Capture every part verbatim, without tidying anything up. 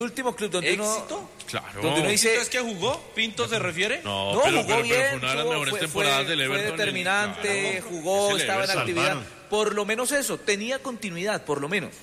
último club donde ¿Éxito? uno... Claro. Donde uno dice... ¿Es que jugó? ¿Pinto se refiere? No, no pero, jugó pero, bien, pero fue una de las tuvo- mejores fue, temporadas fue- del Everton. fue determinante, Claro. jugó, Es el estaba en Everton, actividad. salvaron. Por lo menos eso, tenía continuidad, por lo menos.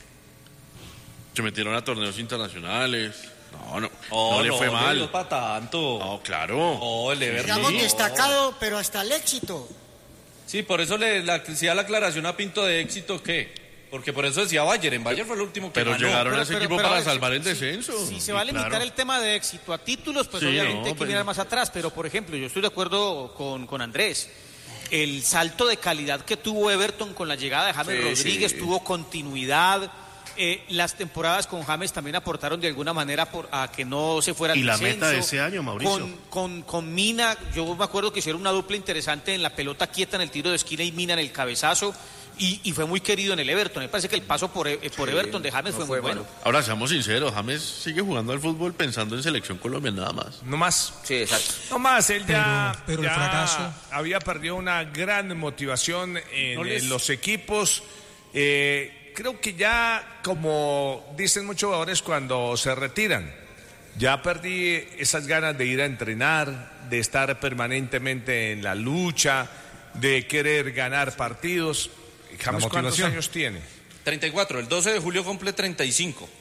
Se metieron a torneos internacionales. No, no, Oh, no le fue mal. No para tanto. No, claro. Oh, el Everton. Digamos No. destacado, pero hasta el éxito. Sí, por eso le la, si da la aclaración a Pinto de éxito, ¿qué? Porque por eso decía Bayern. En Bayern fue el último que Pero ganó. llegaron Pero- a ese pero- equipo pero, para si- salvar el si- descenso. Si se va a limitar Claro. el tema de éxito a títulos, pues Sí, obviamente no, hay que pues- mirar más atrás. Pero, por ejemplo, yo estoy de acuerdo con, con Andrés. El salto de calidad que tuvo Everton con la llegada de James Sí, Rodríguez, sí. tuvo continuidad. Eh, las temporadas con James también aportaron de alguna manera por, a que no se fuera al Y la descenso. meta de ese año, Mauricio. Con, con, con Mina, yo me acuerdo que hicieron una dupla interesante en la pelota quieta en el tiro de esquina y Mina en el cabezazo. Y, y fue muy querido en el Everton. Me parece que el paso por, eh, por Sí, Everton de James no fue, fue muy bueno. malo. Ahora, seamos sinceros, James sigue jugando al fútbol pensando en Selección Colombia nada más. No más. Sí, exacto. No más, él ya, Pero- pero el ya fracaso. había perdido una gran motivación en, No les- en los equipos. Eh, creo que ya, como dicen muchos jugadores cuando se retiran, ya perdí esas ganas de ir a entrenar, de estar permanentemente en la lucha, de querer ganar partidos. James, ¿cuántos motivación. años tiene? treinta y cuatro. El doce de julio cumple treinta y cinco.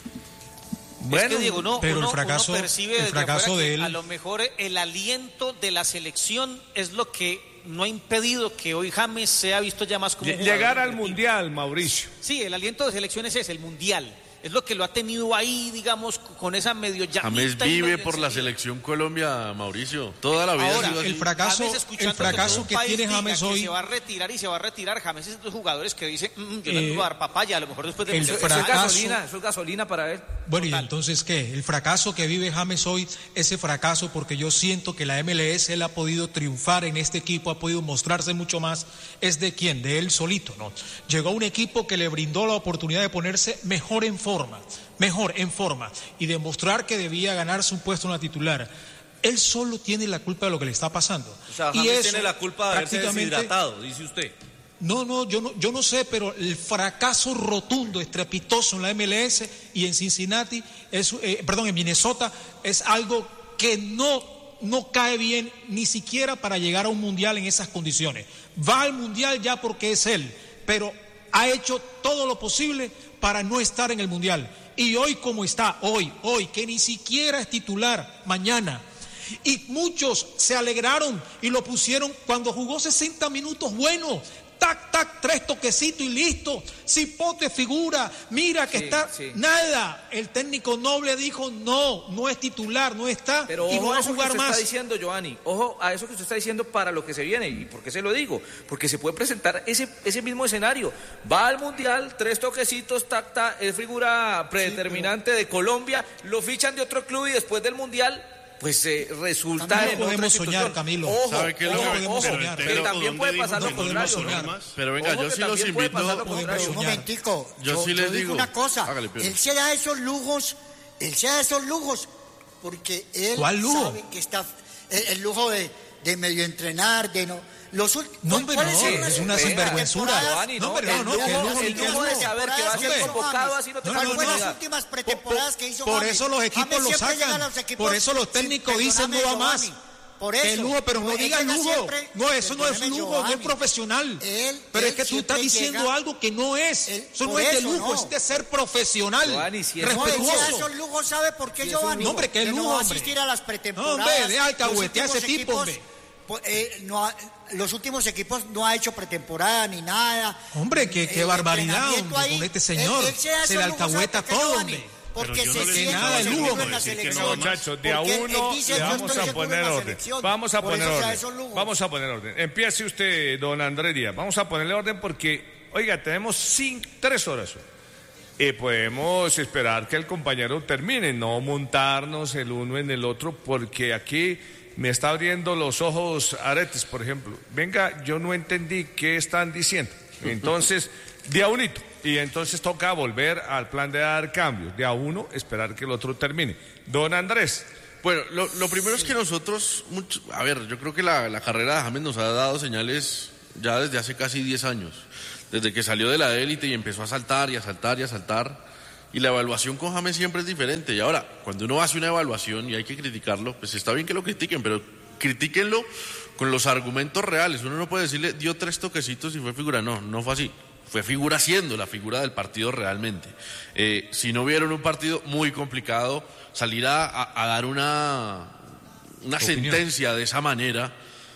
Es que, Diego, uno, pero el uno- fracaso- uno percibe el desde fracaso afuera de que él- a lo mejor el aliento de la selección es lo que no ha impedido que hoy James sea visto ya más como un Llegar jugador al del Mundial, Mauricio. equipo. Sí, el aliento de selección es ese, el Mundial. Es lo que lo ha tenido ahí, digamos, con esa medio llamita. James y vive medio por la enseguida. Selección Colombia, Mauricio. Toda la vida Ahora, ha sido así. el fracaso, James, escuchando el fracaso todo que un país tiene diga James que hoy, se va a retirar y se va a retirar. James es de los jugadores que dicen, "Mm, yo no Eh, le voy a dar papaya, a lo mejor después de... el Eso, Mundial". eso es fracaso- gasolina, eso es gasolina para él. bueno, y entonces, ¿qué? El fracaso que vive James hoy, ese fracaso, porque yo siento que la M L S, él ha podido triunfar en este equipo, ha podido mostrarse mucho más, ¿es de quién? De él solito, ¿no? Llegó a un equipo que le brindó la oportunidad de ponerse mejor en forma, mejor en forma, y demostrar que debía ganarse un puesto en la titular. Él solo tiene la culpa de lo que le está pasando. O sea, y James eso, tiene la culpa de haberse prácticamente- deshidratado, dice usted. No, no, yo no, yo no sé, pero el fracaso rotundo, estrepitoso en la M L S y en Cincinnati, es, eh, perdón, en Minnesota, es algo que no, no cae bien ni siquiera para llegar a un mundial en esas condiciones. Va al mundial ya porque es él, pero ha hecho todo lo posible para no estar en el mundial. Y hoy como está, hoy, hoy, que ni siquiera es titular, mañana. Y muchos se alegraron y lo pusieron cuando jugó sesenta minutos, bueno, tac, tac, tres toquecitos y listo. Cipote figura, mira que Sí, está, sí. nada. El técnico Noble dijo, no, no es titular, no está Pero y no ojo va a a eso que jugar usted más. está diciendo, Giovanni. Ojo a eso que usted está diciendo para lo que se viene. ¿Y por qué se lo digo? Porque se puede presentar ese, ese mismo escenario. Va al Mundial, tres toquecitos, tac, tac, es figura predeterminante de Colombia, lo fichan de otro club y después del Mundial, pues eh, resulta También en otra podemos institución. soñar, Camilo. Ojo, ¿Sabe qué es lo ojo, que podemos ojo, soñar? que Pero también ¿dónde puede dijo pasar lo que podemos contrario. soñar ¿no? más? Pero venga, Ojo yo que sí los también puede invito. pasar lo podemos contrario. Un soñar. momentico, Yo yo, sí yo les digo digo. una cosa, Hágale, Pedro. él se da esos lujos, él se da esos lujos, porque él ¿Cuál lujo? sabe que está, el, el lujo de, de medio entrenar, de no, los últimos, No, hombre, ¿cuáles no, son es las una últimas sinvergüenzura. pretemporadas? Giovanni, No, hombre, el no, no, lujo- que lujo, el ni lujo qué de lujo. saber que va a ser Hombre. convocado así no te No, ¿Cuál no, fue no. las últimas pretemporadas que hizo Por James? eso los equipos James lo siempre sacan. llega a los equipos Por eso los sin- técnicos dicen no va perdóname, más. Giovanni, por Que eso. lujo, pero no Él diga llega lujo. siempre- No, eso no es perdóname, lujo, no es Giovanni. profesional. Él- pero él es que tú siempre estás diciendo llega- algo que no es. Él- Eso no por es de eso, lujo, no. es de ser profesional. Giovanni, si es- No, él se da respetuoso. esos lujos, ¿sabe por qué, Sí, es un Giovanni? lujo. Hombre, qué Que lujo, no va a hombre. asistir a las pretemporadas. No, hombre, deja alcahuetear Los a ese últimos tipo, equipos, hombre. pues, eh, no ha- los últimos equipos no ha hecho pretemporada ni nada. Hombre, qué- qué El barbaridad, entrenamiento hombre, con este señor. Él, él se, da Se esos le lujos, alcahueta ¿sabe por qué, todo, Giovanni? hombre. Porque Pero yo se no le siente digo nada de seguro lujo, en la decir que no selección. va más. Muchachos, de a Porque él uno dice, le yo vamos estoy a seguro en poner la orden. selección. Vamos a Por poner eso se da orden. esos lujos. Vamos a poner orden. Empiece usted, don Andrés Díaz. Vamos a ponerle orden porque, oiga, tenemos cinco, tres horas. Y podemos esperar que el compañero termine, no montarnos el uno en el otro, porque aquí me está abriendo los ojos Aretes, por ejemplo. Venga, yo no entendí qué están diciendo. Entonces, de a unito. Y entonces toca volver al plan de dar cambios. De a uno, esperar que el otro termine. Don Andrés. Bueno, lo, lo primero es que nosotros, mucho, a ver, yo creo que la, la carrera de James nos ha dado señales ya desde hace casi diez años. Desde que salió de la élite y empezó a saltar y a saltar y a saltar, y la evaluación con James siempre es diferente. Y ahora, cuando uno hace una evaluación y hay que criticarlo, pues está bien que lo critiquen, pero critíquenlo con los argumentos reales. Uno no puede decirle, dio tres toquecitos y fue figura. No, no fue así. Fue figura siendo la figura del partido realmente. Eh, si no vieron un partido muy complicado, salir a, a, a dar una, una sentencia de esa manera,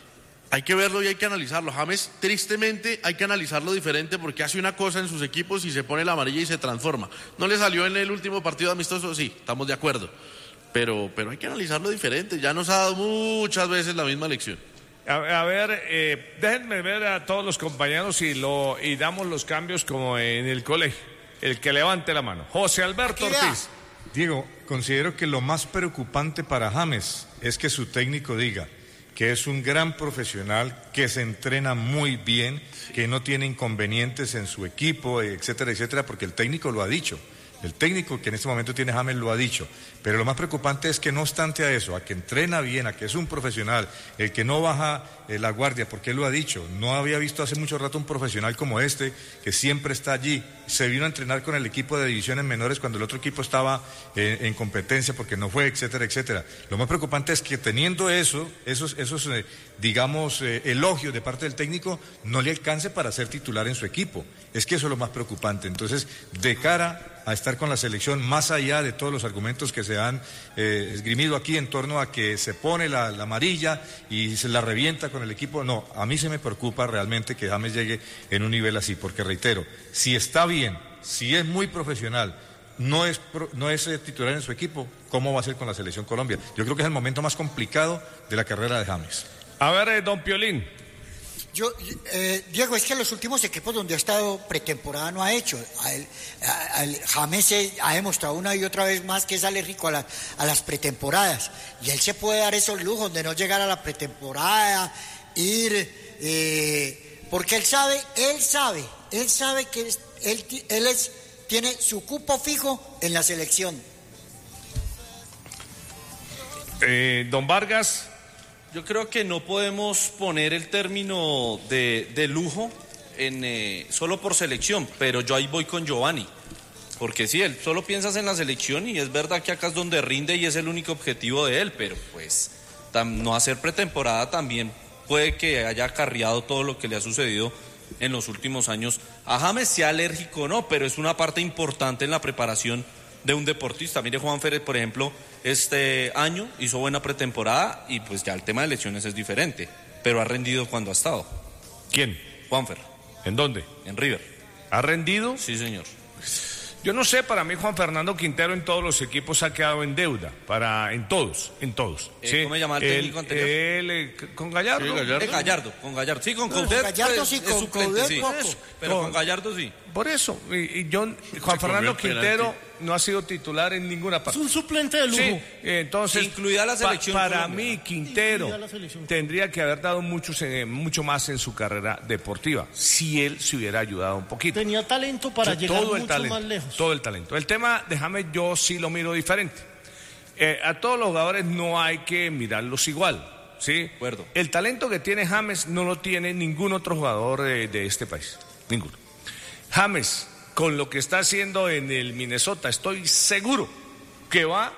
hay que verlo y hay que analizarlo. James, tristemente, hay que analizarlo diferente porque hace una cosa en sus equipos y se pone la amarilla y se transforma. ¿No le salió en el último partido amistoso? Sí, estamos de acuerdo. Pero, pero hay que analizarlo diferente. Ya nos ha dado muchas veces la misma lección. A, a ver, eh, déjenme ver a todos los compañeros y, lo, y damos los cambios como en el colegio. El que levante la mano. José Alberto Ortiz. Diego, considero que lo más preocupante para James es que su técnico diga que es un gran profesional, que se entrena muy bien, que no tiene inconvenientes en su equipo, etcétera, etcétera, porque el técnico lo ha dicho. El técnico que en este momento tiene James lo ha dicho. Pero lo más preocupante es que no obstante a eso, a que entrena bien, a que es un profesional, el que no baja eh, la guardia, porque él lo ha dicho. No había visto hace mucho rato un profesional como este, que siempre está allí. Se vino a entrenar con el equipo de divisiones menores cuando el otro equipo estaba eh, en competencia, porque no fue, etcétera, etcétera. Lo más preocupante es que teniendo eso, esos, esos eh, digamos, eh, elogios de parte del técnico, no le alcance para ser titular en su equipo. Es que eso es lo más preocupante. Entonces, de cara a estar con la selección, más allá de todos los argumentos que se han eh, esgrimido aquí en torno a que se pone la, la amarilla y se la revienta con el equipo, no, a mí se me preocupa realmente que James llegue en un nivel así, porque reitero, si está bien, si es muy profesional, no es, no es eh, titular en su equipo, ¿cómo va a ser con la selección Colombia? Yo creo que es el momento más complicado de la carrera de James. A ver, eh, don Piolín. Yo, eh, Diego, es que los últimos equipos donde ha estado pretemporada no ha hecho. A él, a, a él, James se ha demostrado una y otra vez más que es alérgico a, la, a las pretemporadas. Y él se puede dar esos lujos de no llegar a la pretemporada, ir, eh, porque él sabe, él sabe, él sabe que es, él, él es, tiene su cupo fijo en la selección. Eh, don Vargas. Yo creo que no podemos poner el término de, de lujo en, eh, solo por selección, pero yo ahí voy con Giovanni, porque sí, él solo piensas en la selección y es verdad que acá es donde rinde y es el único objetivo de él, pero pues tam, no hacer pretemporada también puede que haya acarreado todo lo que le ha sucedido en los últimos años. A James, sea alérgico o no, pero es una parte importante en la preparación de un deportista. Mire, Juanfer, por ejemplo, este año hizo buena pretemporada y pues ya el tema de lesiones es diferente, pero ha rendido cuando ha estado. ¿Quién? Juanfer. ¿En dónde? En River. ¿Ha rendido? Sí, señor. Yo no sé, para mí Juan Fernando Quintero en todos los equipos ha quedado en deuda, para en todos, en todos. Eh, ¿sí? ¿Cómo se llama el técnico él, anterior? Él, eh, ¿Con Gallardo? Sí, Gallardo. Eh, Gallardo, con Gallardo. Sí, con No, Coudet. Gallardo pues, sí, es con suplente, Coudet sí. poco. Eso, pero Con- con Gallardo sí. Por eso, y, y yo, Juan Fernando comió el Quintero penalti. no ha sido titular en ninguna parte. Es un suplente de lujo. Sí, entonces, Incluida la pa- selección para Colombia. mí Quintero Incluida la selección. tendría que haber dado muchos, eh, mucho más en su carrera deportiva, si él se hubiera ayudado un poquito. Tenía talento para O sea, llegar todo el mucho talento, más lejos. todo el talento. El tema, déjame, yo sí lo miro diferente. Eh, a todos los jugadores no hay que mirarlos igual, ¿sí? acuerdo. El talento que tiene James no lo tiene ningún otro jugador eh, de este país, ninguno. James, con lo que está haciendo en el Minnesota, estoy seguro que va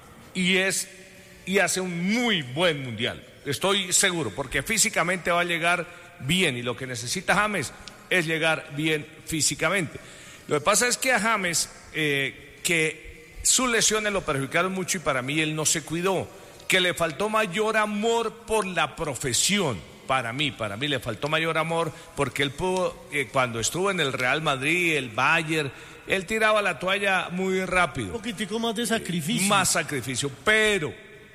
y es y hace un muy buen mundial. Estoy seguro, porque físicamente va a llegar bien y lo que necesita James es llegar bien físicamente. Lo que pasa es que a James, eh, que sus lesiones lo perjudicaron mucho y para mí él no se cuidó, que le faltó mayor amor por la profesión. Para mí, para mí le faltó mayor amor porque él pudo, eh, cuando estuvo en el Real Madrid, el Bayern, él tiraba la toalla muy rápido. Un poquitico más de sacrificio. Más sacrificio, pero,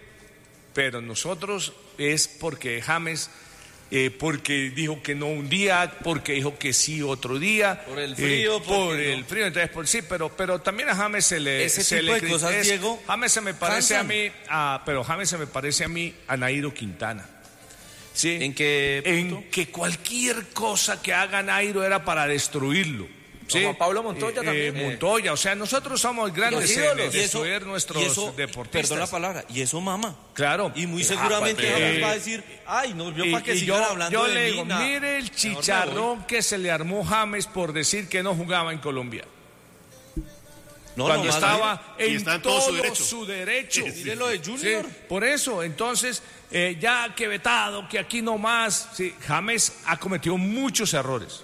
pero nosotros es porque James, eh, porque dijo que no un día, porque dijo que sí otro día. Por el frío, eh, por porque el no. frío, entonces por sí, pero, pero también a James se le... Ese se tipo le de cri- cosas, es- Diego, James se me parece cansan. a mí, a, pero James se me parece a mí a Nairo Quintana. ¿Sí? ¿En qué punto? En que cualquier cosa que haga Nairo era para destruirlo. ¿sí? Juan Pablo Montoya Eh, también. eh, Montoya, o sea, nosotros somos grandes Los en ídolos. Y eso- destruir nuestros y eso, deportistas. Perdón la palabra, y eso mama. Claro. Y muy Ah, seguramente pues, James eh, va a decir, ay, no, yo Y- para que y sigan yo, hablando yo de le mí, digo, nada. mire el Mejor me voy. chicharrón que se le armó James por decir que no jugaba en Colombia. No, cuando no, más estaba bien. Y en está en todo, todo su derecho. su derecho. Sí, sí, Mire lo de Junior. Sí, por eso, entonces, eh, ya que vetado, que aquí no más, sí, James ha cometido muchos errores,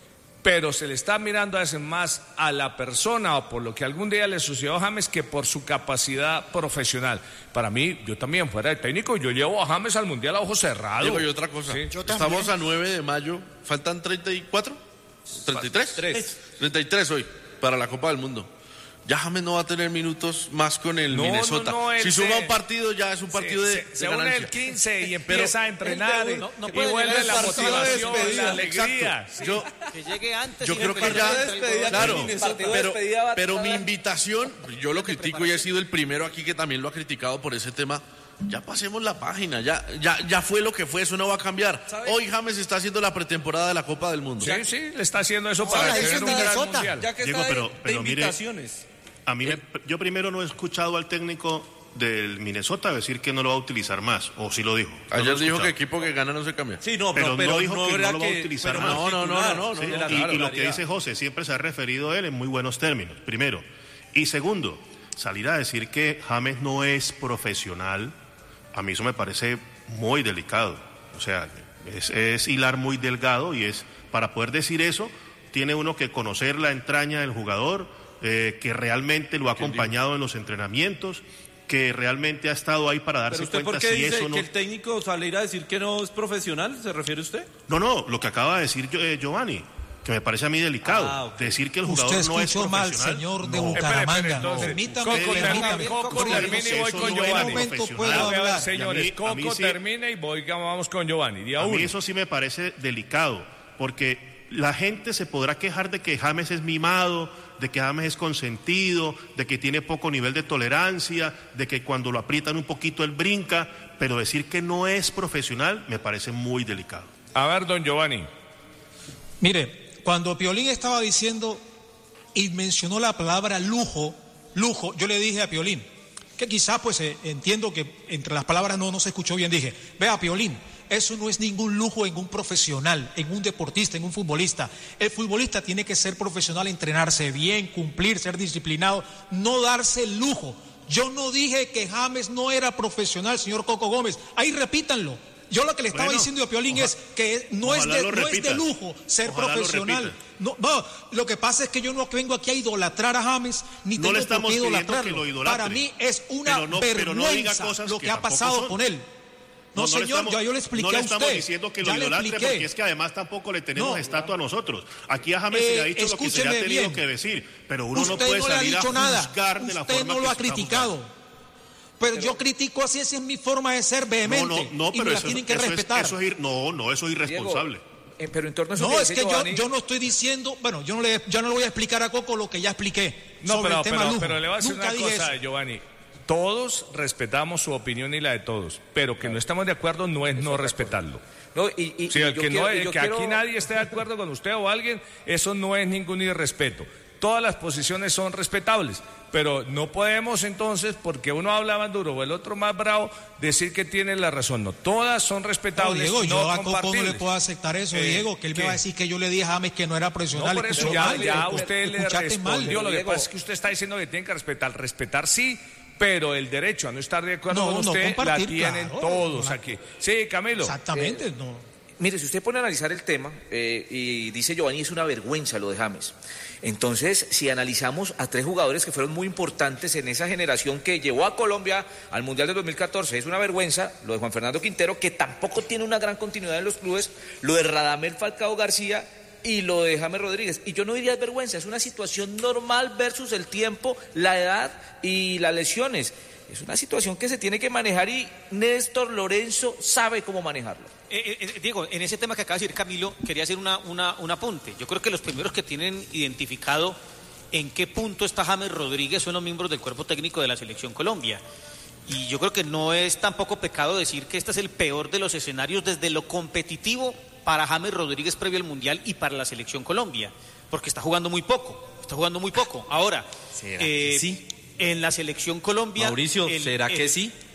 pero se le está mirando a veces más a la persona o por lo que algún día le sucedió a James que por su capacidad profesional. Para mí, yo también fuera de técnico, yo llevo a James al Mundial a ojos cerrados. Digo, y otra cosa, Sí. Yo también. estamos a nueve de mayo, faltan treinta y cuatro, treinta y tres, Tres. treinta y tres hoy para la Copa del Mundo. Ya James no va a tener minutos más con el No, Minnesota. no, no, él si se- suma un partido ya es un partido se, de, se, de se une ganancia. el quince y empieza a entrenar el y, no- no y puede vuelve llegar la al partido de motivación, despedida, la alegría. exacto. Yo, Que llegue antes. yo y creo le que pegue ya, entre el gol. claro, Partido de pero, despedida va a pero mi tardar. invitación, yo lo critico y he sido el primero aquí que también lo ha criticado por ese tema. Ya pasemos la página, ya, ya, ya fue lo que fue, eso no va a cambiar. ¿Sabe? Hoy James está haciendo la pretemporada de la Copa del Mundo. Sí, sí, le está haciendo eso No, para la tener hizo un en gran Minnesota. mundial. Ya que Diego, está de- pero- de, pero mire- invitaciones. A mí me- yo primero no he escuchado al técnico del Minnesota decir que no lo va a utilizar más, o sí lo dijo. No lo Ayer he dijo escuchado. que equipo que gana no se cambia. Sí, no, Pero pero, pero no dijo que era no lo va a utilizar pero más. No, no, no, no, no, Sí, no, y, no, y claro, lo que dice José, siempre se ha referido a él en muy buenos términos, primero. Y segundo, salir a decir que James no es profesional, a mí eso me parece muy delicado. O sea, es, es hilar muy delgado y es, para poder decir eso, tiene uno que conocer la entraña del jugador, eh, que realmente lo ha acompañado en los entrenamientos, que realmente ha estado ahí para darse Pero usted, ¿por cuenta qué si dice eso no... que el técnico sale a ir a decir que no es profesional? ¿Se refiere usted? No, no, lo que acaba de decir eh, Giovanni, que me parece a mí delicado. Ah, ok. Decir que el Usted jugador no es escuchó mal, profesional. señor de no. Bucaramanga. Espere, espere, entonces, Permítame, Coco, permítame. termine, Coco, Coco, termine y voy eso con no ¿En qué era Giovanni. momento profesional. puedo A ver, hablar? señores, Y a mí- a mí Coco sí- termina y voy, vamos con Giovanni. Día A mí uno. eso sí me parece delicado, porque la gente se podrá quejar de que James es mimado, de que James es consentido, de que tiene poco nivel de tolerancia, de que cuando lo aprietan un poquito él brinca, pero decir que no es profesional me parece muy delicado. A ver, don Giovanni. Mire, cuando Piolín estaba diciendo y mencionó la palabra lujo, lujo, yo le dije a Piolín, que quizás pues eh, entiendo que entre las palabras no, no se escuchó bien, dije, vea Piolín, eso no es ningún lujo en un profesional, en un deportista, en un futbolista. El futbolista tiene que ser profesional, entrenarse bien, cumplir, ser disciplinado, no darse el lujo. Yo no dije que James no era profesional, señor Coco Gómez, ahí repítanlo. Yo lo que le estaba Bueno, diciendo a Piolín oja- es que no es, ojalá de, lo no es de repitas. lujo ser Ojalá lo profesional. repitas. No, no, lo que pasa es que yo no vengo aquí a idolatrar a James, ni No tengo le por estamos qué pidiendo idolatrarlo. que lo idolatre. Para mí es una Pero no- pero no diga vergüenza cosas lo que que ha tampoco pasado son. con él. No, le señor, estamos- ya yo le expliqué no le a estamos usted. diciendo que Ya lo le idolatre, expliqué. porque es que además tampoco le tenemos No. estatua a nosotros. Aquí a James Eh, se le ha dicho lo que se le ha escúcheme tenido bien. que decir, pero uno Usted no puede no le ha salir dicho a nada. juzgar de la Usted forma no que lo ha se está criticado. juzgando. Pero, yo critico así, esa es mi forma de ser vehemente. No, no, no, y pero me la eso, tienen que eso es, respetar. eso es ir- no, no, eso es irresponsable. Diego, eh, pero en torno a eso No, es dice que yo, Giovanni, yo no estoy diciendo, bueno, yo no le, ya no le voy a explicar a Coco lo que ya expliqué No, sobre pero, el tema pero, lujo. pero le voy a decir Nunca una dije cosa, eso. Giovanni. Todos respetamos su opinión y la de todos, pero que no estamos de acuerdo no es no respetarlo. no, y, y- Sí, y el yo que, quiero- no, y el yo que quiero- aquí nadie esté de acuerdo con usted o alguien, eso no es ningún irrespeto. Todas las posiciones son respetables, pero no podemos entonces, porque uno habla más duro o el otro más bravo, decir que tiene la razón. No, todas son No, respetables, Diego, no yo a Coco no le compartibles. puedo aceptar eso, Eh, Diego, que él ¿qué? me va a decir que yo le dije a James que no era No, profesional. por eso Escuchó ya, mal, ya escu- usted le escuchaste mal. respondió. Lo que Diego. pasa es que usted está diciendo que tienen que respetar. Respetar sí, pero el derecho a no estar de acuerdo No, con no usted la compartir, tienen claro. todos La- aquí. Sí, Camilo. Exactamente, no. Mire, si usted pone a analizar el tema, eh, y dice Giovanni, es una vergüenza lo de James. Entonces, si analizamos a tres jugadores que fueron muy importantes en esa generación que llevó a Colombia al Mundial del dos mil catorce, es una vergüenza lo de Juan Fernando Quintero, que tampoco tiene una gran continuidad en los clubes, lo de Radamel Falcao García y lo de James Rodríguez. Y yo no diría es vergüenza, es una situación normal versus el tiempo, la edad y las lesiones. Es una situación que se tiene que manejar y Néstor Lorenzo sabe cómo manejarlo. Eh, eh, Diego, en ese tema que acaba de decir Camilo, quería hacer una, una, un apunte. Yo creo que los primeros que tienen identificado en qué punto está James Rodríguez son los miembros del cuerpo técnico de la Selección Colombia. Y yo creo que no es tampoco pecado decir que este es el peor de los escenarios desde lo competitivo para James Rodríguez previo al Mundial y para la Selección Colombia, porque está jugando muy poco, está jugando muy poco. Ahora, ¿Será que eh, sí? en la Selección Colombia... Mauricio, el- ¿será el- que sí?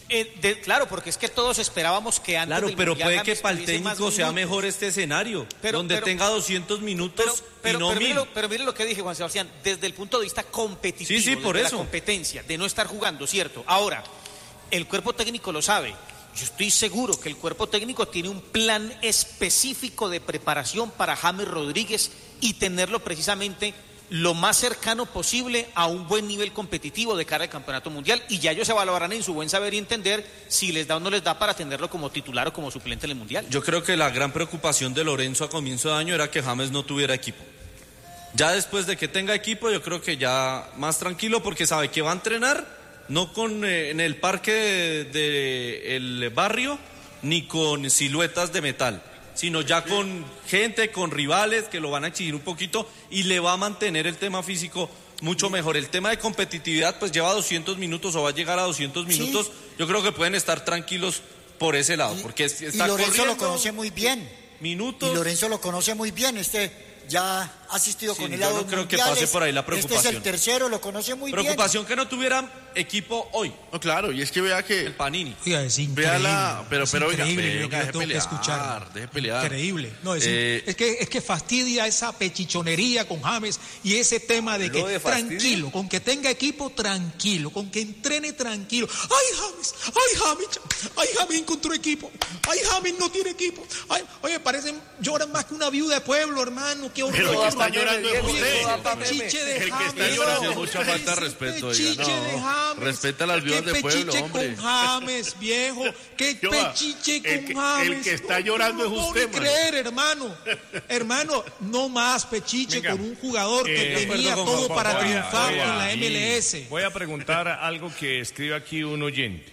Eh, de- claro, porque es que todos esperábamos que antes Claro, del pero Mundial puede James que para el tuviese más técnico sea minutos. mejor este escenario, Pero- donde pero- tenga doscientos minutos Pero, pero, y no pero, mire mil. lo, pero mire lo que dije, Juan Sebastián, desde el punto de vista competitivo, Sí, sí, por desde eso. la competencia, de no estar jugando, ¿cierto? Ahora, el cuerpo técnico lo sabe. Yo estoy seguro que el cuerpo técnico tiene un plan específico de preparación para James Rodríguez y tenerlo precisamente lo más cercano posible a un buen nivel competitivo de cara al campeonato mundial, y ya ellos se evaluarán en su buen saber y entender si les da o no les da para tenerlo como titular o como suplente en el mundial. Yo creo que la gran preocupación de Lorenzo a comienzo de año era que James no tuviera equipo. Ya después de que tenga equipo, yo creo que ya más tranquilo, porque sabe que va a entrenar no con eh, en el parque de, de el barrio ni con siluetas de metal, sino ya con gente, con rivales que lo van a exigir un poquito y le va a mantener el tema físico mucho mejor. El tema de competitividad pues lleva doscientos minutos o va a llegar a doscientos minutos. Yo creo que pueden estar tranquilos por ese lado, porque es- Y está Lorenzo corriendo lo conoce muy bien. minutos. Y Lorenzo lo conoce muy bien. Este ya ha asistido Sí, con él yo a no dos creo que mundiales. pase por ahí la Este es preocupación. el tercero, lo conoce muy bien. Preocupación que no tuvieran equipo hoy, No, claro, y es que vea que... el Panini. Oiga, es increíble. Vea la- pero- es pero oiga, increíble lo que venga, yo deje tengo que pelear, escuchar. deje pelear. Increíble. No, es, Eh, es que, es que fastidia esa pechichonería con James y ese tema de que ¿Lo de fastidia? tranquilo, con que tenga equipo tranquilo, con que entrene tranquilo. ¡Ay, James! ¡Ay, James! ¡Ay, James encontró equipo! ¡Ay, James no tiene equipo! Ay, oye, parecen, lloran más que una viuda de pueblo, hermano. ¡Qué horror! Pero el que está Oye, llorando es Diego, usted. Diego, Ese pechiche de El que está James. llorando es mucha falta de Ese respeto, pechiche oiga, no. de James. Respeta a las viudas Qué de pueblo, pechiche hombre. con James, viejo. Qué Yo, ah, pechiche el con que- James. el que está llorando no, es no, usted, No, mano. creer, hermano. Hermano, no más pechiche Venga. con un jugador que Eh, tenía acuerdo con todo Juan para Pablo. triunfar Voy a- en la M L S. Voy a preguntar algo que escribe aquí un oyente.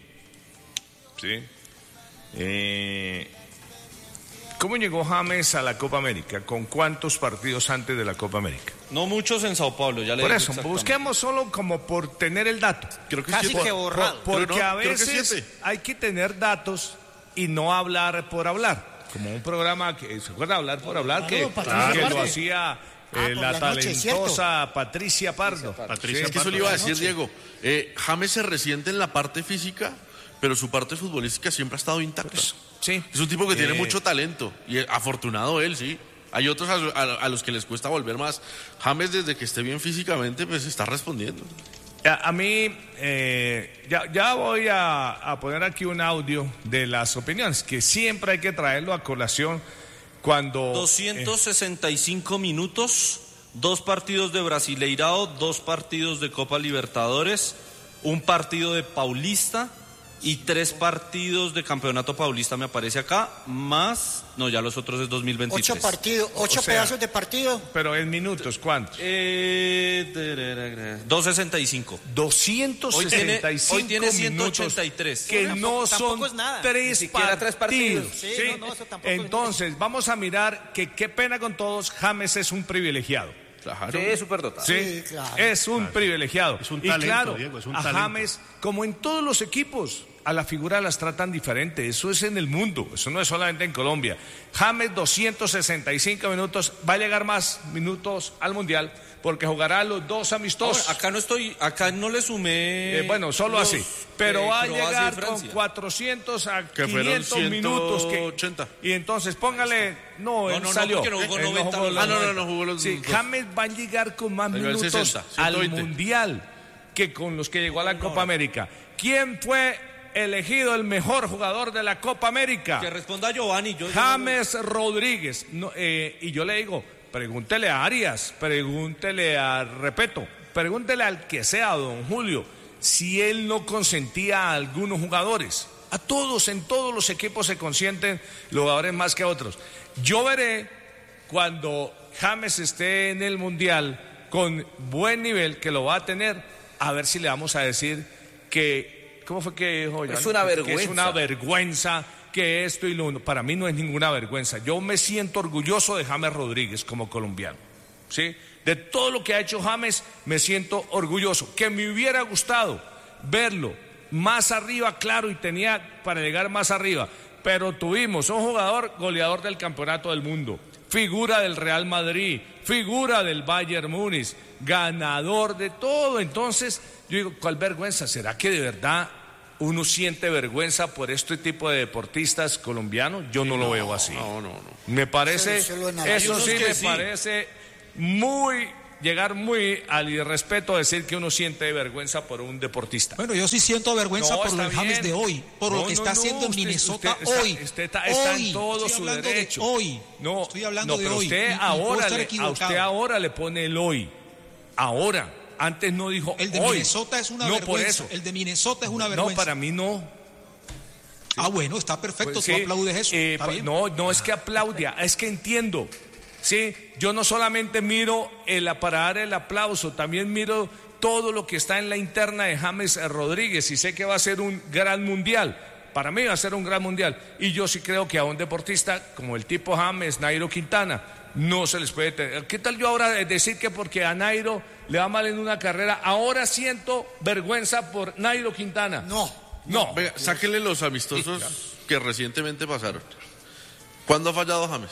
¿Sí? Eh, ¿Cómo llegó James a la Copa América? ¿Con cuántos partidos antes de la Copa América? No muchos en Sao Paulo, ya le Por digo eso, exactamente. busquemos solo como por tener el dato. Creo que Casi siete. que borrado. Por- porque Creo no, a creo que veces siete. hay que tener datos y no hablar por hablar. Como un programa que se acuerda hablar por hablar que, Claro, Patricia que lo Pardo. hacía eh, Ah, por la la noche, talentosa Patricia Pardo. Patricia Es que eso le iba a decir, Diego. Eh, James se resiente en la parte física, pero su parte futbolística siempre ha estado intacta. Sí. Es un tipo que tiene Eh, mucho talento y eh, afortunado él, sí. Hay otros a, a- a los que les cuesta volver más. James, desde que esté bien físicamente, pues está respondiendo. A, a mí, eh, ya, ya voy a, a poner aquí un audio de las opiniones, que siempre hay que traerlo a colación cuando... doscientos sesenta y cinco minutos, dos partidos de Brasileirao, dos partidos de Copa Libertadores, un partido de Paulista y tres partidos de Campeonato Paulista me aparece acá, más, no, ya los otros es dos mil veintitrés. Ocho partidos, ocho O sea, pedazos de partido. Pero en minutos, ¿cuántos? Eh, tereré, doscientos sesenta y cinco. doscientos Hoy tiene- sesenta y cinco hoy tiene ciento minutos ochenta y tres. que No, no tampoco son es nada. tres Ni siquiera tres partidos. partidos. Sí, no, no, eso tampoco es Entonces, vamos a mirar que qué pena con todos, James es un privilegiado. Claro. Sí, súper dotado. Sí, Sí, claro. es un privilegiado. Es un y talento, claro, Diego, es un a talento. James, como en todos los equipos, a la figura las tratan diferente. Eso es en el mundo, eso no es solamente en Colombia. James, doscientos sesenta y cinco minutos, va a llegar más minutos al Mundial porque jugará los dos amistosos. Ahora, acá no estoy, acá no le sumé. Eh, bueno, solo los así. Pero de va a Croacia y llegar con Francia. cuatrocientos a Que fueron quinientos minutos. Que, ciento ochenta. y entonces póngale. No, No, él no, no, salió. porque no jugó Él noventa, jugó no, los Ah, no, no, noventa. no jugó los Sí, dos. James va a llegar con más Salió al minutos sesenta, al ciento veinte. Mundial que con los que llegó a la Copa América. ¿Quién fue elegido el mejor jugador de la Copa América? Que responda Giovanni. Yo, yo- James Rodríguez. No, eh, y yo le digo, pregúntele a Arias, pregúntele a Repeto, pregúntele al que sea, don Julio, si él no consentía a algunos jugadores. A todos, en todos los equipos se consienten los jugadores más que a otros. Yo veré cuando James esté en el Mundial con buen nivel, que lo va a tener, a ver si le vamos a decir que, ¿cómo fue que dijo? Es Johnny? una Que es vergüenza. una vergüenza que esto y lo uno. Para mí no es ninguna vergüenza. Yo me siento orgulloso de James Rodríguez como colombiano. ¿Sí? De todo lo que ha hecho James, me siento orgulloso. Que me hubiera gustado verlo más arriba, claro, y tenía para llegar más arriba. Pero tuvimos un jugador goleador del Campeonato del Mundo, figura del Real Madrid, figura del Bayern Múnich, ganador de todo. Entonces, yo digo, ¿cuál vergüenza? ¿Será que de verdad uno siente vergüenza por este tipo de deportistas colombianos. Yo no, no lo veo así. No, no, no. Me parece, eso, eso sí me sí. parece muy... llegar muy al irrespeto, decir que uno siente vergüenza por un deportista. Bueno, yo sí siento vergüenza no, por el James de hoy, por no, lo que no, está no, haciendo en Minnesota usted, hoy. Usted está, está hoy. en todo estoy su derecho. De hoy. No, estoy hablando no, pero de hoy. Usted y, ahora y le, a usted ahora le pone el hoy. Ahora. Antes no dijo el de hoy. Minnesota es una no, vergüenza. Por eso. El de Minnesota es una vergüenza. No, para mí no. Ah, bueno, está perfecto. Pues, tú sí, aplaudes eso. Eh, ¿Está bien? No, no es que aplaudia, es que entiendo. Sí, yo no solamente miro el, para dar el aplauso, también miro todo lo que está en la interna de James Rodríguez y sé que va a ser un gran mundial. Para mí va a ser un gran mundial. Y yo sí creo que a un deportista como el tipo James, Nairo Quintana, no se les puede tener. ¿Qué tal yo ahora decir que porque a Nairo le va mal en una carrera, ahora siento vergüenza por Nairo Quintana? No. No. Venga, sáquenle los amistosos que recientemente pasaron. ¿Cuándo ha fallado James?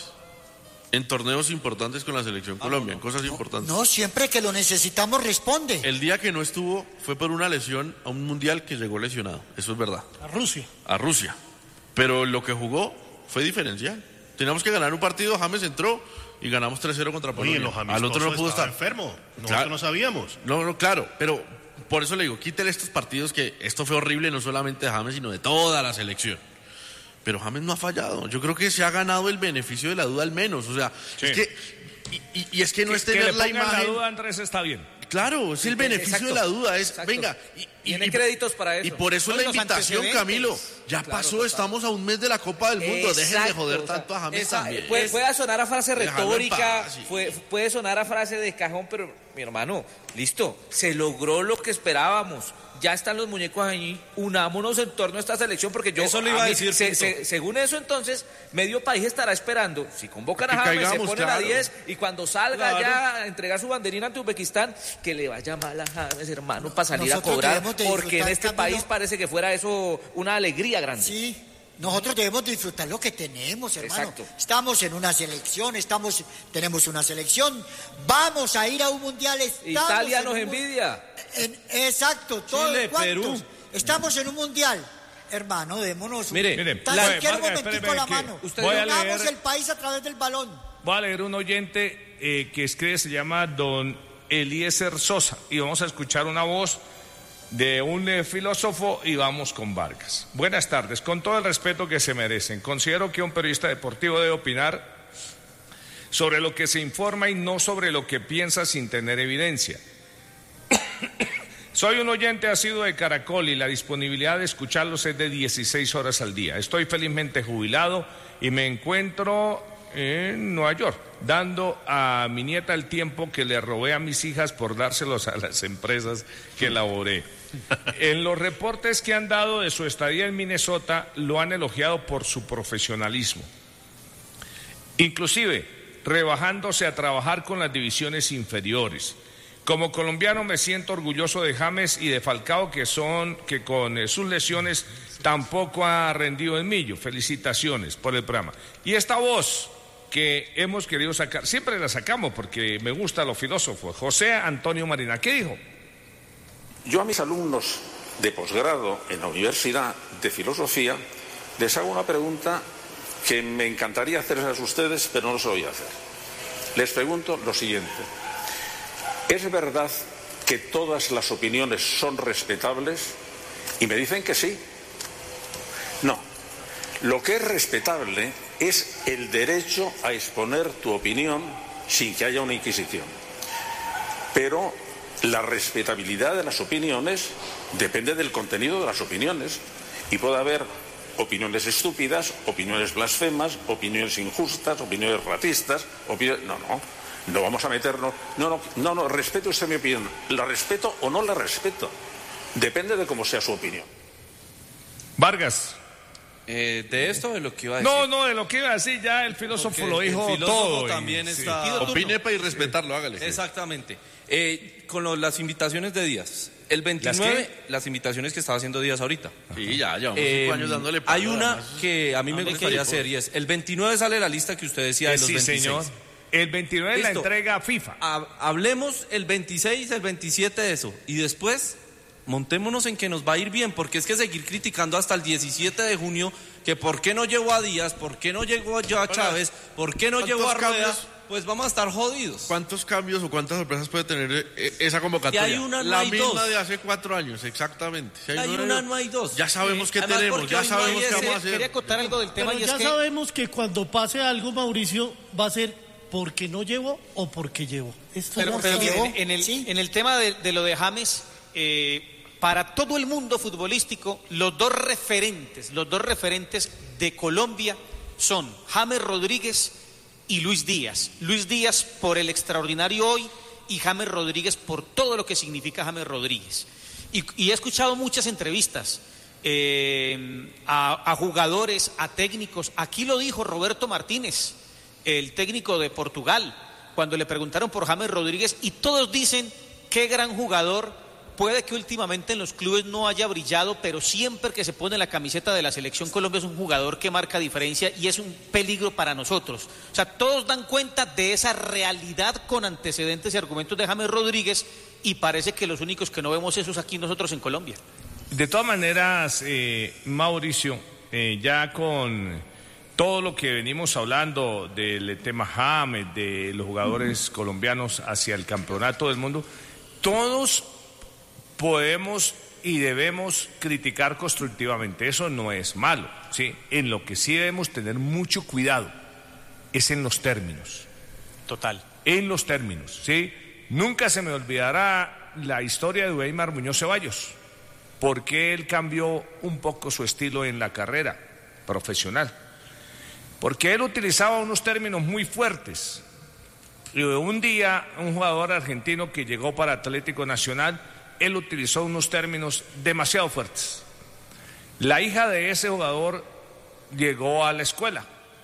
En torneos importantes con la selección ah, Colombia, no, en cosas no, importantes. No, siempre que lo necesitamos responde. El día que no estuvo fue por una lesión a un mundial que llegó lesionado, eso es verdad. A Rusia. A Rusia. Pero lo que jugó fue diferencial. Teníamos que ganar un partido, James entró y ganamos tres cero contra Polonia. Oye, los Al otro no pudo estar enfermo. Nosotros claro. no sabíamos. No, no, claro, pero por eso le digo, quítele estos partidos que esto fue horrible no solamente de James, sino de toda la selección. Pero James no ha fallado. Yo creo que se ha ganado el beneficio de la duda al menos. O sea, sí. es que y, y, y es que no que, es tener que le la imagen. La duda, Andrés, está bien. Claro, es el beneficio exacto, de la duda. Es exacto. venga. Y, Tiene y, créditos para eso. Y por eso Son la invitación, Camilo. Ya claro, pasó, total. Estamos a un mes de la Copa del Mundo. Exacto, Dejen de joder o sea, tanto a James esa, también. Puede, puede sonar a frase retórica, paz, sí. puede, puede sonar a frase de cajón, pero mi hermano, listo, se logró lo que esperábamos. Ya están los muñecos ahí, unámonos en torno a esta selección, porque yo... Eso le iba a, mí, decir. Se, se, según eso, entonces, medio país estará esperando. Si convocan a James, se ponen claro. a diez, y cuando salga claro. ya a entregar su banderina ante Uzbekistán, que le vaya mal a James, hermano, para salir Nosotros a cobrar, de porque en este Camilo, país parece que fuera eso una alegría grande. Sí. Nosotros debemos disfrutar lo que tenemos, hermano. Exacto. Estamos en una selección, estamos, tenemos una selección, vamos a ir a un mundial. Italia nos envidia. En, exacto, todo Chile, Perú. Estamos en un mundial. Hermano, démonos mire, un, mire, cualquier Vargas, momentico espéreme, la que mano. usted voy a Unamos leer- el país a través del balón. Voy a leer un oyente eh, que escribe, se llama don Eliezer Sosa, y vamos a escuchar una voz de un eh, filósofo y vamos con Vargas. Buenas tardes, con todo el respeto que se merecen. Considero que un periodista deportivo debe opinar sobre lo que se informa y no sobre lo que piensa sin tener evidencia. Soy un oyente asiduo de Caracol y la disponibilidad de escucharlos es de dieciséis horas al día. Estoy felizmente jubilado y me encuentro en Nueva York, dando a mi nieta el tiempo que le robé a mis hijas por dárselos a las empresas que elaboré. En los reportes que han dado de su estadía en Minnesota, lo han elogiado por su profesionalismo. Inclusive, rebajándose a trabajar con las divisiones inferiores. Como colombiano me siento orgulloso de James y de Falcao, que son que con eh, sus lesiones tampoco ha rendido el millo. Felicitaciones por el programa. Y esta voz que hemos querido sacar, siempre la sacamos porque me gusta los filósofos. José Antonio Marina, ¿qué dijo? Yo a mis alumnos de posgrado en la Universidad de Filosofía les hago una pregunta que me encantaría hacerles a ustedes, pero no se lo voy a hacer. Les pregunto lo siguiente. ¿Es verdad que todas las opiniones son respetables? Y me dicen que sí. No. Lo que es respetable es el derecho a exponer tu opinión sin que haya una inquisición. Pero la respetabilidad de las opiniones depende del contenido de las opiniones. Y puede haber opiniones estúpidas, opiniones blasfemas, opiniones injustas, opiniones racistas, opiniones... No, no. No vamos a meternos. No, no, no, no, respeto usted mi opinión. ¿La respeto o no la respeto? Depende de cómo sea su opinión. Vargas. Eh, de esto de lo que iba a decir. No, no, de lo que iba a decir ya el filósofo Porque lo dijo el filósofo todo. también y, está... sí. Opine para ir respetarlo, hágale. Exactamente. Eh, con lo- las invitaciones de Díaz. El veintinueve, ¿Las las, invitaciones que estaba haciendo Díaz ahorita. Sí, ya, llevamos Eh, cinco años dándole hay palo, una además. que a mí me Hombre, gustaría ¿qué hacer dijo? y es, el veintinueve sale la lista que usted decía de los sí, veintiséis. señor. El veintinueve la Listo. entrega FIFA. Ha- hablemos el veintiséis, el veintisiete de eso y después montémonos en que nos va a ir bien, porque es que seguir criticando hasta el diecisiete de junio que por qué no llegó a Díaz, por qué no llegó a Chávez, por qué no llegó a Rueda, cambios? pues vamos a estar jodidos. ¿Cuántos cambios o cuántas sorpresas puede tener eh, esa convocatoria? Si hay una, no la hay misma dos. de hace cuatro años, exactamente. Si hay, hay una, una, no hay dos. Ya sabemos eh, qué tenemos, ya sabemos qué vamos a hacer. Quería acotar algo del tema. Pero y ya es que... sabemos que cuando pase algo, Mauricio, va a ser porque no llevó o porque llevó. Esto Pero, ya pero está. miren, en, el, Sí. en el tema de, de lo de James, eh, para todo el mundo futbolístico, los dos referentes, los dos referentes de Colombia son James Rodríguez y Luis Díaz. Luis Díaz por el extraordinario hoy y James Rodríguez por todo lo que significa James Rodríguez. Y, y he escuchado muchas entrevistas eh, a, a jugadores, a técnicos. Aquí lo dijo Roberto Martínez, el técnico de Portugal, cuando le preguntaron por James Rodríguez, y todos dicen qué gran jugador. Puede que últimamente en los clubes no haya brillado, pero siempre que se pone la camiseta de la Selección Colombia es un jugador que marca diferencia y es un peligro para nosotros. O sea, todos dan cuenta de esa realidad con antecedentes y argumentos de James Rodríguez, y parece que los únicos que no vemos eso es aquí nosotros en Colombia. De todas maneras, eh, Mauricio, eh, ya con todo lo que venimos hablando del tema James, de los jugadores uh-huh. colombianos hacia el campeonato del mundo, todos podemos y debemos criticar constructivamente, eso no es malo, ¿sí? En lo que sí debemos tener mucho cuidado es en los términos. Total. En los términos, ¿sí? Nunca se me olvidará la historia de Weimar Muñoz Ceballos, porque él cambió un poco su estilo en la carrera profesional, porque él utilizaba unos términos muy fuertes. Y un día, un jugador argentino que llegó para Atlético Nacional, él utilizó unos términos demasiado fuertes. La hija de ese jugador llegó a la escuela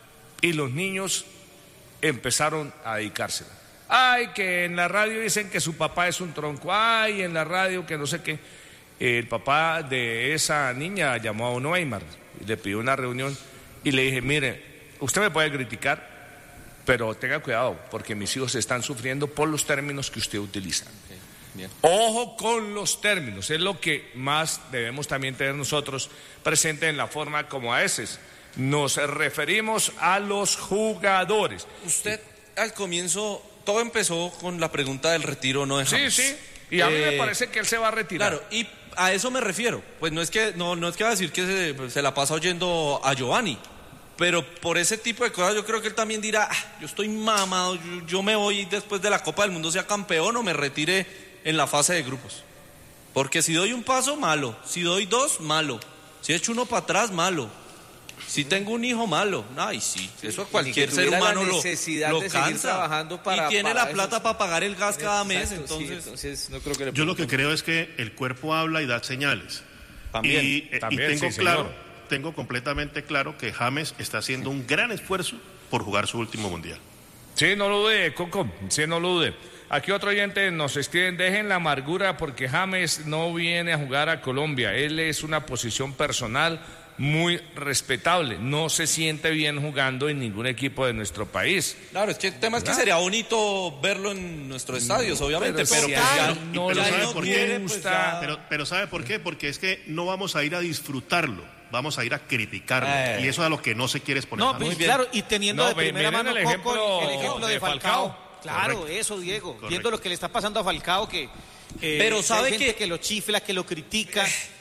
y los niños empezaron a dedicársela. Ay, que en la radio dicen que su papá es un tronco, ay, en la radio que no sé qué. El papá de esa niña llamó a un Weimar y le pidió una reunión y le dije, mire, usted me puede criticar, pero tenga cuidado porque mis hijos están sufriendo por los términos que usted utiliza. Okay. Bien. Ojo con los términos, es lo que más debemos también tener nosotros presente en la forma como a veces nos referimos a los jugadores. Usted al comienzo, todo empezó con la pregunta del retiro, ¿no? De James. Sí, sí, y a eh, mí me parece que él se va a retirar. Claro, y a eso me refiero, pues no es que, no, no es que va a decir que se, pues, se la pasa oyendo a Giovanni, pero por ese tipo de cosas yo creo que él también dirá, ah, yo estoy mamado, yo, yo me voy después de la Copa del Mundo, sea campeón o me retire en la fase de grupos, porque si doy un paso, malo, si doy dos, malo, si echo uno para atrás, malo, si tengo un hijo, malo. Ay, sí, eso a cualquier ser humano lo, lo de cansa trabajando para, y tiene para la plata esos... para pagar el gas cada Exacto, mes, entonces, sí, entonces no creo que le yo lo que creo es que el cuerpo habla y da señales. También, y, también, y tengo sí, claro, señor. tengo completamente claro que James está haciendo un gran esfuerzo por jugar su último mundial. Sí, no lo dude, Coco, sí, no lo dude. Aquí otro oyente nos escribe, dejen la amargura porque James no viene a jugar a Colombia, él es una posición personal muy respetable, no se siente bien jugando en ningún equipo de nuestro país. Claro, es que el tema es que sería bonito verlo en nuestros estadios, no, obviamente, pero, pero, pero ya no, ya ¿sabe no por quiere, qué? pues ya... pero, pero ¿sabe por qué? Porque es que no vamos a ir a disfrutarlo, vamos a ir a criticarlo, eh. y eso es a lo que no se quiere exponer. No, pues, claro, y teniendo no, de primera mano el ejemplo, Coco, el ejemplo de, de Falcao. Falcao. Claro, Correcto. eso, Diego. Correcto. Viendo lo que le está pasando a Falcao, que eh, pero sabe hay gente que... que lo chifla, que lo critica.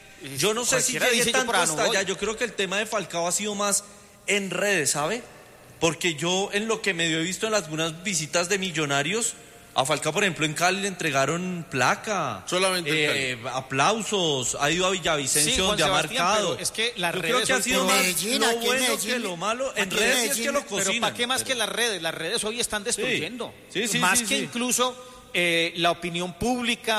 Yo no sé si llegué dice tanto yo hasta allá. Yo creo que el tema de Falcao ha sido más en redes, ¿sabe? Porque yo en lo que medio he visto en algunas visitas de Millonarios, a Falcao, por ejemplo, en Cali le entregaron placa. Solamente eh, aplausos, ha ido a Villavicencio sí, donde ha Sebastián, marcado. Es que las yo redes creo que ha sido más Medellín, lo aquí bueno Medellín, que lo malo. En aquí redes sí es Medellín, que lo Pero cocinan. ¿para qué más pero... que las redes? Las redes hoy están destruyendo. Sí, sí, más sí, que sí. incluso eh, la opinión pública,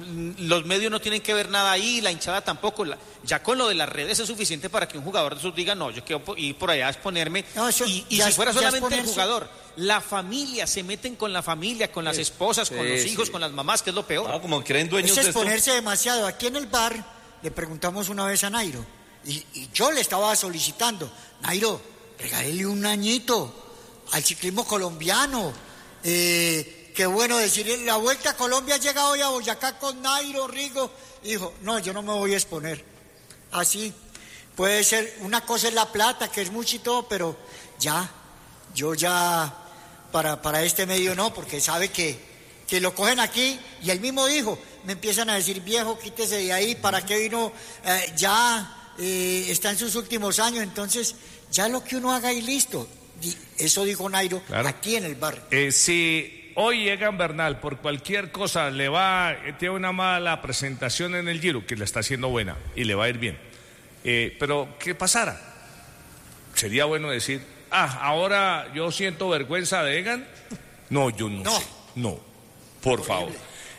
los medios no tienen que ver nada ahí, la hinchada tampoco. La, ya con lo de las redes es suficiente para que un jugador de esos diga, no, yo quiero ir por allá a exponerme. No, eso, y y ya, si fuera solamente el exponerse. jugador, la familia, se meten con la familia, con las esposas, con sí, los hijos, sí. con las mamás, que es lo peor. No, como creen dueños Es de esto. exponerse demasiado. Aquí en el bar le preguntamos una vez a Nairo, y, y yo le estaba solicitando, Nairo, regálele un añito al ciclismo colombiano, eh, qué bueno decir, la Vuelta a Colombia llega hoy a Boyacá con Nairo, Rigo. Dijo, no, yo no me voy a exponer. Así, puede ser, una cosa es la plata, que es mucho y todo, pero ya, yo ya, para, para este medio no, porque sabe que, que lo cogen aquí, y él mismo dijo, me empiezan a decir, viejo, quítese de ahí, ¿para qué vino? Eh, ya, eh, está en sus últimos años, entonces, ya lo que uno haga y listo. Eso dijo Nairo, claro, aquí en el barrio. Eh, si hoy Egan Bernal por cualquier cosa le va, tiene una mala presentación en el Giro, que le está haciendo buena y le va a ir bien, eh, pero ¿qué pasara? Sería bueno decir, ah, ahora yo siento vergüenza de Egan. No, yo no, no. sé, no, por favor.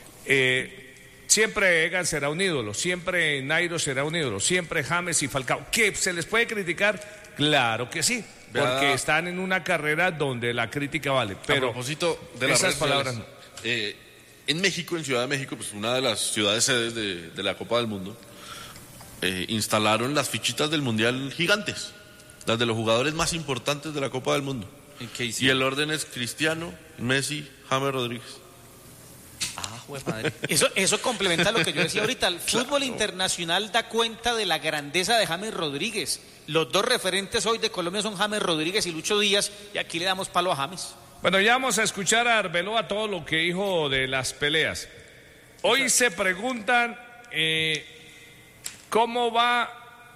Eh, siempre Egan será un ídolo, siempre Nairo será un ídolo, siempre James y Falcao. ¿Qué se les puede criticar? Claro que sí. Porque están en una carrera donde la crítica vale. Pero a propósito de las esas palabras no. eh, en México, en Ciudad de México, pues una de las ciudades sedes de, de la Copa del Mundo, eh, instalaron las fichitas del Mundial gigantes, las de los jugadores más importantes de la Copa del Mundo. Y el orden es Cristiano, Messi, James Rodríguez. Ah, jue madre. Eso, eso complementa lo que yo decía ahorita. El fútbol claro. internacional da cuenta de la grandeza de James Rodríguez. Los dos referentes hoy de Colombia son James Rodríguez y Lucho Díaz, y aquí le damos palo a James. Bueno, ya vamos a escuchar a Arbeloa todo lo que dijo de las peleas. Hoy o sea, se preguntan eh, cómo va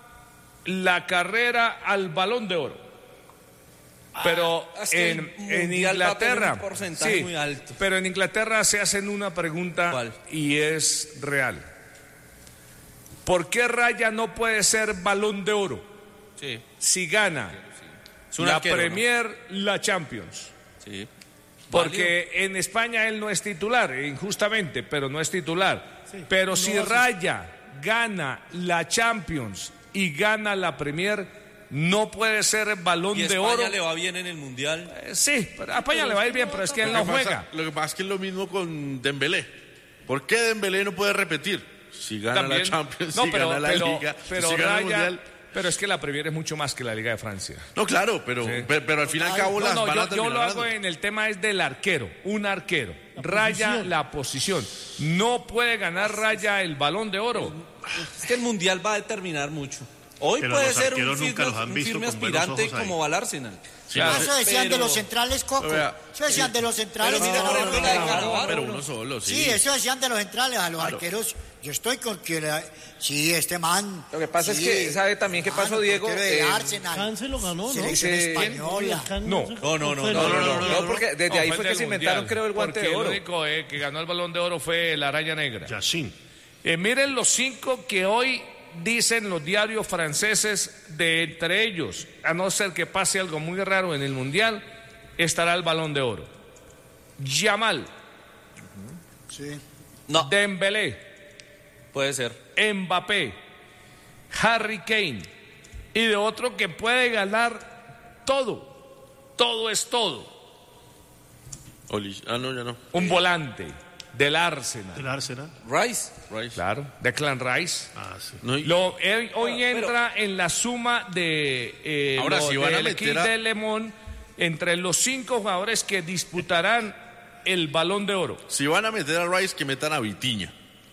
la carrera al Balón de Oro. Pero ah, es que en, en Inglaterra, sí, muy alto. Pero en Inglaterra se hacen una pregunta. ¿Cuál? Y es real. ¿Por qué Raya no puede ser Balón de Oro? Sí. Si gana sí. la arquero, Premier, ¿no? La Champions. Sí. Porque Valió. En España él no es titular, injustamente, pero no es titular. Sí. Pero no si Raya gana la Champions y gana la Premier, no puede ser Balón ¿Y de España Oro. le va bien en el Mundial? Eh, sí, pero a España pero le va a ir bien, pero es que él no pasa, juega. Lo que pasa es que es lo mismo con Dembélé. ¿Por qué Dembélé no puede repetir? Si gana También, la Champions, no, si pero, gana la pero, Liga, pero si gana Raya, el Mundial. Pero es que la Premier es mucho más que la Liga de Francia. No, claro, pero, sí. pero, pero al fin y al cabo no, las no, van yo, a terminar yo lo hago ganando. en el tema es del arquero, un arquero. La Raya posición. la posición. No puede ganar Raya el Balón de Oro. Es que el Mundial va a determinar mucho. Hoy pero puede ser un firme, un firme aspirante como va al Arsenal. Sí, claro. Eso decían pero, de los centrales, Coco. Vea, eso decían sí. de los centrales. Pero, mira, por ejemplo, la de Cannavaro, pero uno solo, sí. Sí, eso decían de los centrales, a los claro. arqueros. Yo estoy con que... Sí, este man... Lo que pasa sí, es que, ¿sabe también qué pasó, Diego? De eh, Arsenal. Cáncer lo ganó, ¿no? Selección Dice, española. No, no, no, no, no, no, no, no, no, no, porque desde no, ahí fue que se inventaron, creo, el guante de oro. El único eh, que ganó el Balón de Oro fue la Araña Negra. Yashin. Eh, miren los cinco que hoy dicen los diarios franceses, de entre ellos, a no ser que pase algo muy raro en el Mundial, estará el Balón de Oro. Yamal, sí. no. Dembélé, puede ser, Mbappé, Harry Kane, y de otro que puede ganar todo, todo es todo. Oli, ah, no, ya no. Un volante del Arsenal. ¿Del Arsenal? Rice. Rice. Claro, Declan Rice. Ah, sí. No, y... Lo, él, hoy Pero, entra en la suma de eh, ahora lo, si van a del meter equipo a... de Le Mans entre los cinco jugadores que disputarán el Balón de Oro. Si van a meter a Rice, que metan a Vitinha.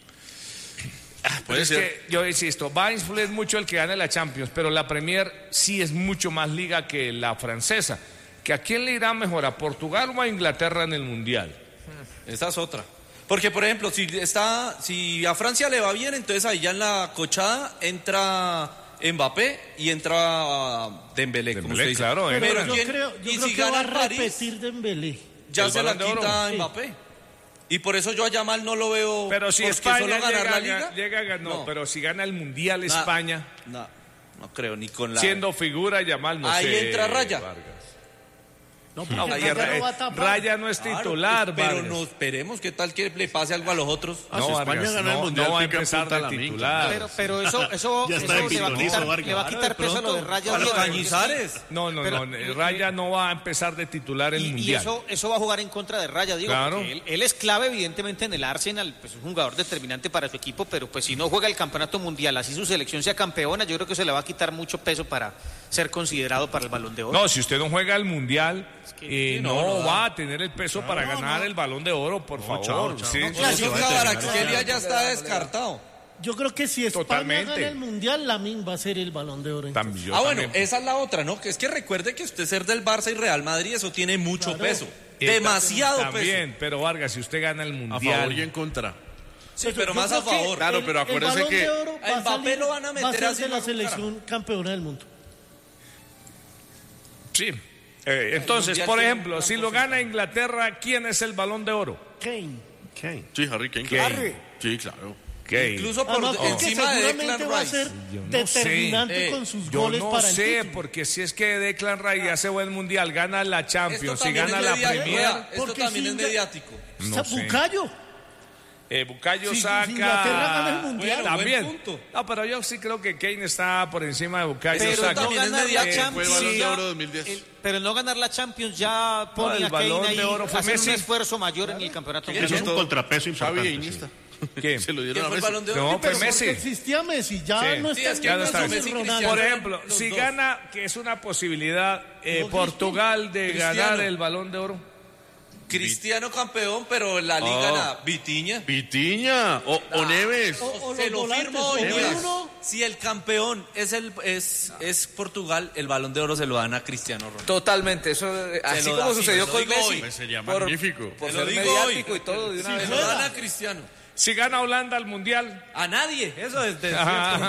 Ah, pero es ser. que yo insisto, va a influir mucho el que gane la Champions, pero la Premier sí es mucho más liga que la francesa. ¿Que a quién le irá mejor, a Portugal o a Inglaterra en el Mundial? Esa es otra. Porque, por ejemplo, si está, si a Francia le va bien, entonces ahí ya en la cochada entra Mbappé y entra Dembélé, Dembélé, como usted dice. claro. Pero, Pero yo ¿quién? creo, yo y creo si que gana va a el París, repetir Dembélé. ya el se la Balón de quita Oro. Mbappé. Y por eso yo a Yamal no lo veo. Pero si porque España solo ganar llega, la Liga, llega, llega no, no, pero si gana el Mundial nah, España, nah, no creo ni con la. siendo figura Yamal, no ahí sé, entra Raya. Vargas. No, No, porque Raya, no va a tapar. Raya no es titular, claro, pero Vargas. no esperemos qué tal que le pase algo a los otros. Ah, No, si España Vargas, gana el no, Mundial, no va a pica empezar punta de la minca. titular. Pero, pero eso, eso, Ya está eso en le, va a pitonizo, quitar, Vargas. le va a quitar Claro, de peso a lo de pronto, Raya. a los Diego. Cañizares. No, no, Pero- no, Raya no va a empezar de titular en el Y, y Mundial. eso, eso va a jugar en contra de Raya, digo, Claro. porque él, él es clave evidentemente en el Arsenal, pues es un jugador determinante para su equipo, pero pues si no juega el campeonato mundial, así su selección sea campeona, yo creo que se le va a quitar mucho peso para ser considerado para el Balón de Oro. No, si usted no juega el Mundial, y Sí, no, no, no va da. a tener el peso para No, ganar no. el Balón de Oro, por favor. chao, chao. Sí. No, Yo claro, creo que sí, Kvaratskhelia ya está descartado. Yo creo que si España Totalmente. gana el Mundial, Lamine va a ser el Balón de Oro. entonces. También, yo Ah, bueno, también. esa es la otra, ¿no? Que es que recuerde que usted ser del Barça y Real Madrid, eso tiene mucho Claro. peso. Eh, Demasiado peso. También, pero Vargas, si usted gana el A Mundial. favor y en contra. Sí, Pues pero yo más a creo que favor. Claro, el- pero el acuérdese Balón que de Oro a va Mbappé salir- lo van a va meter ser así de la en la cara. selección campeona del mundo. Sí. Eh, entonces, Mundial por tiene ejemplo, un si gran lo gana Inglaterra, ¿quién es el Balón de Oro? Kane. Okay. Sí, Harry Kane. Kane. Harry. Sí, claro. Kane. Incluso por Además, porque encima de seguramente Declan va a Rice. ser Yo no determinante sé. con sus Yo goles no para el sé, título. porque si es que Declan Rice hace buen mundial, gana la Esto Champions y también gana es la mediático, Premier, vea, Esto Porque también si es Inga- mediático. no sé. Bucayo. Eh, Bucayo Si- si saca. Inglaterra gana el Mundial. Bueno, también. buen punto. No, pero yo sí creo que Kane está por encima de Bucayo Pero Saka. no también es ganar la mediático. Fue el Champions. Balón de ya- Oro dos mil diez. el- pero no ganar la Champions ya pone el a Balón Kane ahí de Oro fue a hacer Messi. un esfuerzo mayor en el campeonato Eso mundial. es un contrapeso Xavi importante. e sí. Iniesta. ¿Qué? Se lo ¿Quién dieron a fue el Messi. Balón de Oro? No, fue Pero Messi. porque existía Messi, ya Sí. no Sí, está es que ya no Messi está. y Messi, Ronaldo. Cristiano. Por ejemplo, los si dos. gana, que es una posibilidad, eh, No, Portugal de Cristiano. ganar el Balón de Oro. Cristiano campeón, pero en la liga Oh. nada. Vitiña. Vitiña o, o Neves. O- o Se los lo volantes, firmo o hoy. mira. uno. Si el campeón es el es, es Portugal, el Balón de Oro se lo dan a Cristiano Ronaldo. Totalmente, eso eh, así lo da, como sí, sucedió lo con digo Messi. hoy. Pues sería por, magnífico. por Te lo ser digo mediático hoy. y todo de una Se vez. lo dan a Cristiano. Si gana Holanda al Mundial. A nadie. Eso es de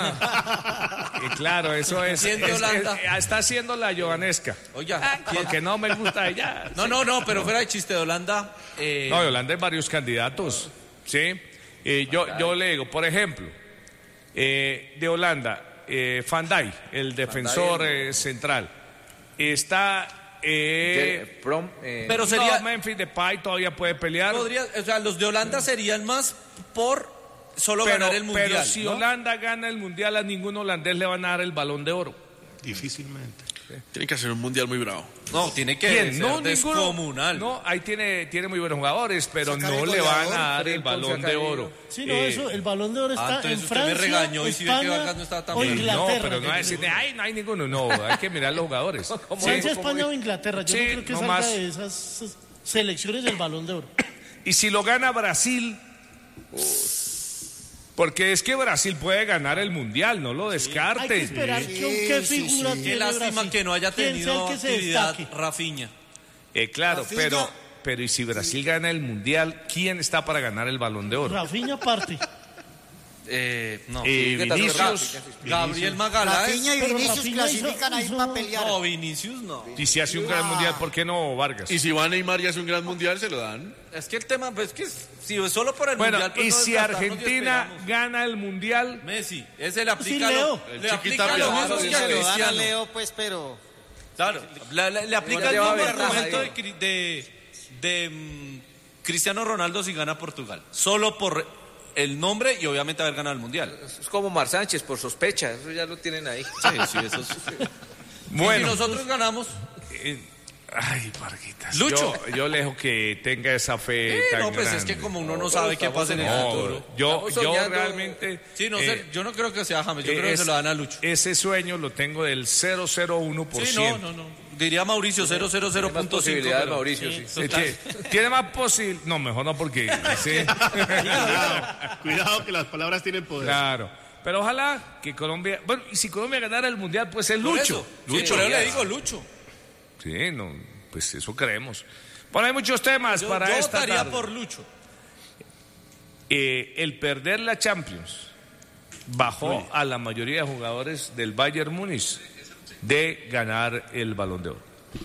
Y claro, eso es. ¿Quién de es- Holanda? es- está haciendo la Jovanesca. Oiga, ¿quién? Porque no me gusta ella. No, no, no, pero fuera de chiste de Holanda. eh, No, de Holanda hay varios candidatos. ¿Sí? Eh, yo, yo le digo, por ejemplo, eh, de Holanda, eh, Van Dijk, el defensor eh, central, está. Eh, Eh, prom- eh, pero no, sería. Memphis Depay todavía puede pelear. Podría, o sea, los de Holanda serían más por solo pero, ganar el mundial. pero si ¿no? Holanda gana el mundial, a ningún holandés le van a dar el Balón de Oro. Difícilmente. Tiene que hacer un mundial muy bravo. No, tiene que ¿Quién? ser No, ninguno. descomunal. No, ahí tiene, tiene muy buenos jugadores, pero Sacar no el le van goleador, a dar el Frimpong, Balón de Sacarino. Oro. Sí, no, Eh, eso, el Balón de Oro Ah, está entonces en usted me Francia, regañó y si ve que España Vargas no estaba tan o bien. Inglaterra. No, pero no va a decir, ay, no hay ninguno. No, hay que mirar los jugadores. Francia, España o Inglaterra. Yo Sí, no creo que no salga más. de esas selecciones del Balón de Oro. Y si lo gana Brasil, porque es que Brasil puede ganar el Mundial, no lo Hay que descarten. esperar Sí, que- qué sí, figura sí. tiene Qué lástima Brasil. que no haya ¿Quién sea tenido el que se actividad destaque? Rafinha. Eh, claro, Rafinha. pero, pero y si Brasil gana el Mundial, ¿quién está para ganar el Balón de Oro? Rafinha parte. Eh, no. Eh, ¿qué tal? Vinicius. Gabriel Magaláes. Rafinha y Pero Vinicius Rafinha clasifican hizo- ahí hizo- para pelear. No, Vinicius no. Y si hace un gran Mundial, ¿por qué no Vargas? Y si va Neymar y hace un gran mundial, se lo dan. Es que el tema, pues que si es solo por el Bueno, mundial. pues y no si desgastarnos y Argentina esperamos. gana el Mundial, Messi, ese le aplica Sí, lo, Leo. le El aplica Chiquita lo Pia. mismo Claro, que se a lo dan a Cristiano. Leo, pues, pero... Claro, le, le- le aplica Igual el lleva mismo ventaja argumento ahí. de, Cri- de, de, mm, Cristiano Ronaldo si gana Portugal. Solo por el nombre y obviamente haber ganado el mundial. Es como Mar Sánchez, por sospecha, eso ya lo tienen ahí. Sí, sí, eso es. Y bueno. si nosotros ganamos, eh, ay, Varguitas. Lucho. Yo, yo le dejo que tenga esa fe eh, tan no, pues es grande. que como uno no sabe qué pasa en el No, futuro. yo, Estamos yo soñando. realmente. Sí, no eh, sé, yo no creo que sea James, yo eh, creo que es- se lo dan a Lucho. Ese sueño lo tengo del cero coma cero uno por Sí, ciento. no, no, no. Diría Mauricio cero coma cero Hay más punto cinco. posibilidades, pero- Mauricio, sí. Eh, que- Tiene más posible. No, mejor no, porque. Sí. Cuidado que las palabras tienen poder. Claro. Pero ojalá que Colombia. Bueno, y si Colombia ganara el mundial, pues es Por Lucho. eso. Sí, Lucho. por eso ya. le digo Lucho. Sí, no, pues eso creemos. Bueno, hay muchos temas Yo, para yo esta votaría tarde. por Lucho. Eh, el perder la Champions bajó a la mayoría de jugadores del Bayern Múnich de ganar el Balón de Oro.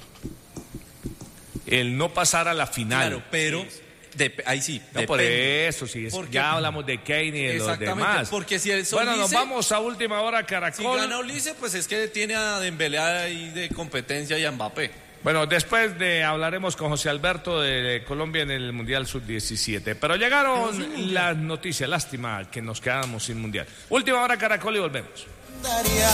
El no pasar a la final. Claro, pero de- ahí sí. No, por depende. eso, sí, es- Porque- ya hablamos de Kane y de los Exactamente, demás. porque si el bueno, nos Solís- vamos a última hora, Si Caracol. gana Ulises, pues es que tiene a Dembélé ahí de competencia y a Mbappé. Bueno, después de hablaremos con José Alberto de Colombia en el Mundial sub diecisiete. Pero llegaron las noticias, lástima que nos quedamos sin Mundial. Última hora, Caracol, y volvemos. Daría